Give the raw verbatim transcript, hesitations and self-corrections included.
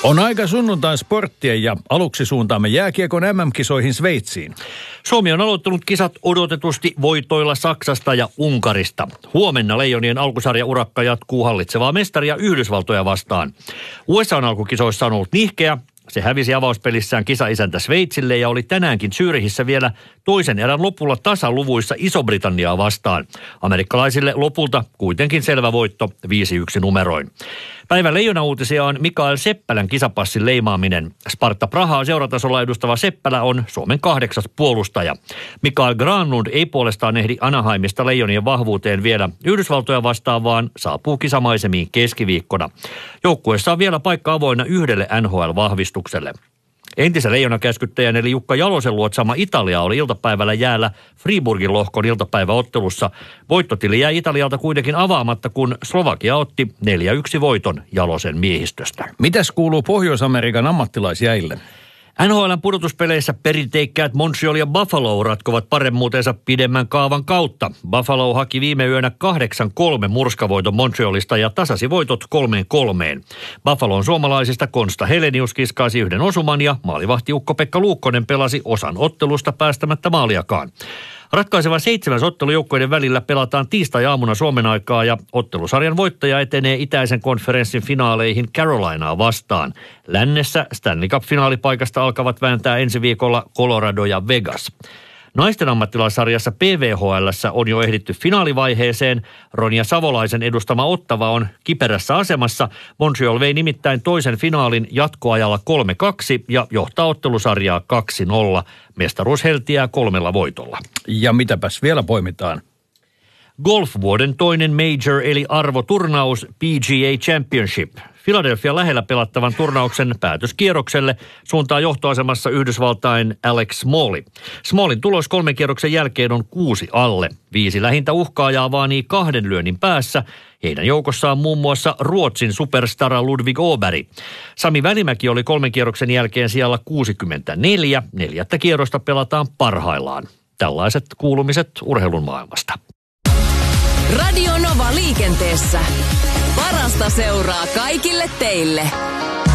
On aika sunnuntain sporttia ja aluksi suuntaamme jääkiekon äm äm-kisoihin Sveitsiin. Suomi on aloittanut kisat odotetusti voitoilla Saksasta ja Unkarista. Huomenna Leijonien alkusarjaurakka jatkuu hallitsevaa mestaria Yhdysvaltoja vastaan. U S A:n alkukisoissa on ollut nihkeä. Se hävisi avauspelissään kisaisäntä Sveitsille ja oli tänäänkin Zyrihissä vielä toisen erän lopulla tasaluvuissa Iso-Britanniaa vastaan. Amerikkalaisille lopulta kuitenkin selvä voitto viisi yksi numeroin. Päivän leijona-uutisia on Mikael Seppälän kisapassin leimaaminen. Sparta Prahaa seuratasolla edustava Seppälä on Suomen kahdeksas puolustaja. Mikael Granlund ei puolestaan ehdi Anaheimista Leijonien vahvuuteen vielä Yhdysvaltoja vastaan, vaan saapuu kisamaisemiin keskiviikkona. Joukkueessa on vielä paikka avoinna yhdelle N H L-vahvistukselle. Entisen leijonakäskyttäjän eli Jukka Jalosen luotsaama Italia oli iltapäivällä jäällä Friburgin lohkon iltapäiväottelussa. Voittotili jäi Italialta kuitenkin avaamatta, kun Slovakia otti neljä yksi voiton Jalosen miehistöstä. Mitäs kuuluu Pohjois-Amerikan ammattilaisjäille? N H L:n pudotuspeleissä perinteikkäät Montreal ja Buffalo ratkovat paremmuutensa pidemmän kaavan kautta. Buffalo haki viime yönä kahdeksan kolme murskavoiton Montrealista ja tasasi voitot kolmeen kolmeen. Buffalon suomalaisista Konsta Helenius kiskaasi yhden osuman ja maalivahti Ukko-Pekka Luukkonen pelasi osan ottelusta päästämättä maaliakaan. Ratkaiseva seitsemäs ottelu joukkueiden välillä pelataan tiistai-aamuna Suomen aikaa ja ottelusarjan voittaja etenee itäisen konferenssin finaaleihin Carolinaa vastaan. Lännessä Stanley Cup-finaalipaikasta alkavat vääntää ensi viikolla Colorado ja Vegas. Naisten ammattilaissarjassa P V H L:ssä on jo ehditty finaalivaiheeseen. Ronja Savolaisen edustama Ottava on kiperässä asemassa. Montreal vei nimittäin toisen finaalin jatkoajalla kolme kaksi ja johtaa ottelusarjaa kaksi nolla. Mestaruus heltiää kolmella voitolla. Ja mitäpäs vielä poimitaan? Golfvuoden toinen major eli arvoturnaus P G A Championship. Philadelphia lähellä pelattavan turnauksen päätöskierrokselle suuntaa johtoasemassa Yhdysvaltain Alex Smalley. Smallin tulos kolmen kierroksen jälkeen on kuusi alle. Viisi lähintä uhkaajaa vaanii kahden lyönnin päässä. Heidän joukossaan muun muassa Ruotsin superstara Ludvig Åberg. Sami Välimäki oli kolmen kierroksen jälkeen sijalla kuusikymmentäneljä. Neljättä kierrosta pelataan parhaillaan. Tällaiset kuulumiset urheilun maailmasta. Radio Nova liikenteessä. Parasta seuraa kaikille teille.